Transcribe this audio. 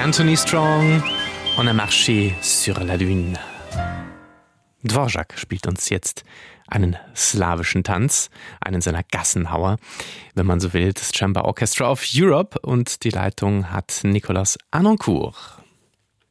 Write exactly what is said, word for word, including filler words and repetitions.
Anthony Strong, On a marché sur la lune. Dvorak spielt uns jetzt einen slawischen Tanz, einen seiner Gassenhauer, wenn man so will, das Chamber Orchestra of Europe, und die Leitung hat Nicolas Anoncourt.